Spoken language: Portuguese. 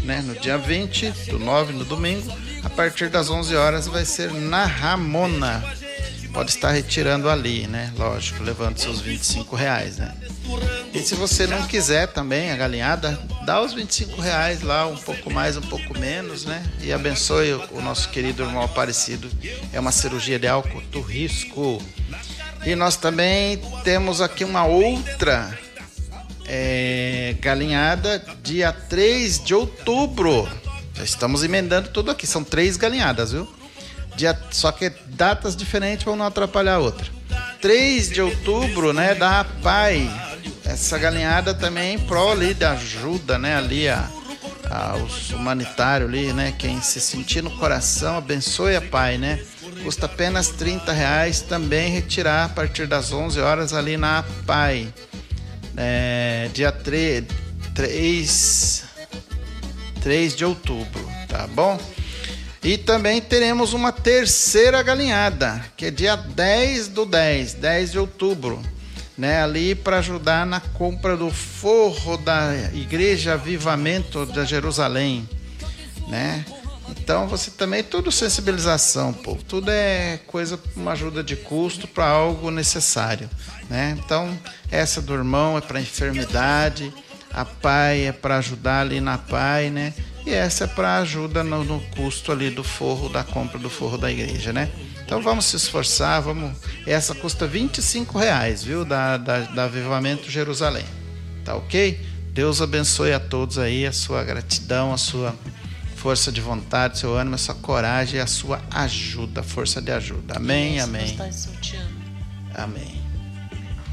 né? No dia 20/9, no domingo, a partir das 11 horas vai ser na Ramona. Pode estar retirando ali, né? Lógico, levando seus R$ 25, né? E se você não quiser também a galinhada, dá os R$ 25 lá, um pouco mais, um pouco menos, né? E abençoe o nosso querido irmão Aparecido. É uma cirurgia de alto risco. E nós também temos aqui uma outra galinhada dia 3 de outubro. Já estamos emendando tudo aqui, são 3 galinhadas, viu? Só que datas diferentes vão não atrapalhar a outra. 3 de outubro, né, da APAI. Essa galinhada também em prol ali da ajuda, né, ali aos humanitários ali, né, quem se sentir no coração, abençoe a APAI, né. Custa apenas R$ 30, também retirar a partir das 11 horas ali na APAI. Dia 3 de outubro, tá bom? E também teremos uma terceira galinhada, que é dia 10 de outubro, né? Ali para ajudar na compra do forro da Igreja Avivamento da Jerusalém, né? Então você também, tudo sensibilização, povo, tudo é coisa, uma ajuda de custo para algo necessário, né? Então essa do irmão é para enfermidade, a PAI é para ajudar ali na PAI, né? E essa é para ajuda no custo ali do forro, da compra do forro da igreja, né? Então vamos se esforçar, essa custa R$ 25, viu? Da Avivamento Jerusalém, tá ok? Deus abençoe a todos aí, a sua gratidão, a sua força de vontade, seu ânimo, a sua coragem e a sua ajuda, força de ajuda. Amém, amém. Amém.